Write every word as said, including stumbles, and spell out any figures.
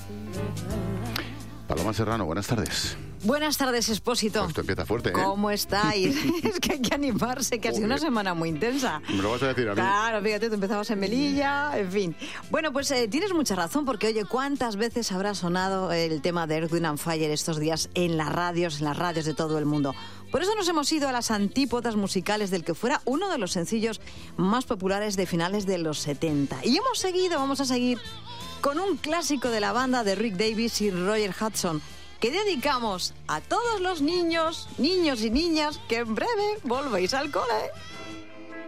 Paloma Serrano, buenas tardes. Buenas tardes, Expósito. Esto empieza fuerte, ¿eh? ¿Cómo estáis? Es que hay que animarse, que ha sido una semana muy intensa. Me lo vas a decir a mí. Claro, fíjate, tú empezabas en Melilla, en fin. Bueno, pues eh, tienes mucha razón, porque oye, ¿cuántas veces habrá sonado el tema de Earth, Wind and Fire estos días en las radios, en las radios de todo el mundo? Por eso nos hemos ido a las antípodas musicales del que fuera uno de los sencillos más populares de finales de los setenta. Y hemos seguido, vamos a seguir, con un clásico de la banda de Rick Davies y Roger Hudson, que dedicamos a todos los niños, niños y niñas que en breve volvéis al cole.